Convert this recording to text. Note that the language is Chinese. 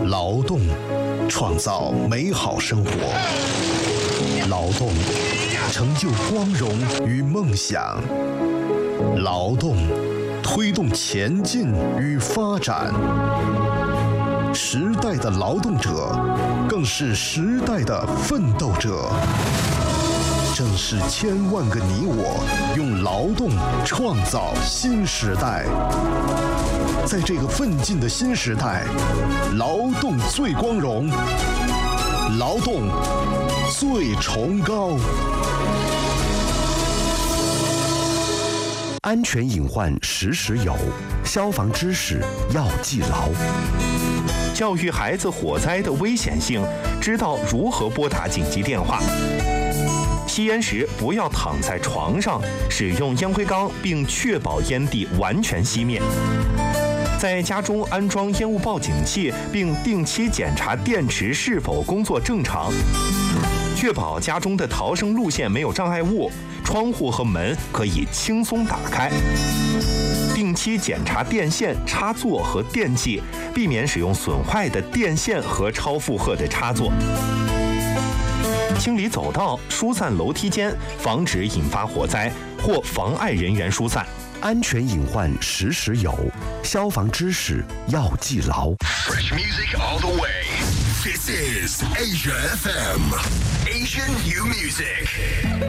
劳动创造美好生活，劳动成就光荣与梦想，劳动推动前进与发展。时代的劳动者，更是时代的奋斗者。正是千万个你我，用劳动创造新时代。在这个奋进的新时代，劳动最光荣，劳动最崇高。 安全隐患时时有，消防知识要记牢。 教育孩子火灾的危险性，知道如何拨打紧急电话。吸烟时不要躺在床上，使用烟灰缸，并确保烟蒂完全熄灭。在家中安装烟雾报警器，并定期检查电池是否工作正常。确保家中的逃生路线没有障碍物，窗户和门可以轻松打开。定期检查电线、插座和电器，避免使用损坏的电线和超负荷的插座。清理走道、疏散楼梯间，防止引发火灾或妨碍人员疏散。 安全隐患时时有，消防知识要记牢。 Fresh music all the way. This is Asia FM. Asian New Music.